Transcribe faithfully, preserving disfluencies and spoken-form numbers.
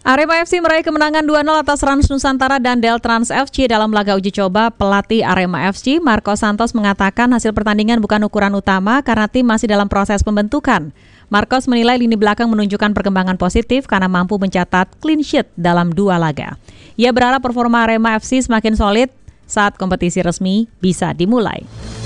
Arema F C meraih kemenangan dua nol atas Rans Nusantara dan Deltrans F C dalam laga uji coba. Pelatih Arema F C, Marco Santos, mengatakan hasil pertandingan bukan ukuran utama karena tim masih dalam proses pembentukan. Marcos menilai lini belakang menunjukkan perkembangan positif karena mampu mencatat clean sheet dalam dua laga. Ia berharap performa Arema F C semakin solid saat kompetisi resmi bisa dimulai.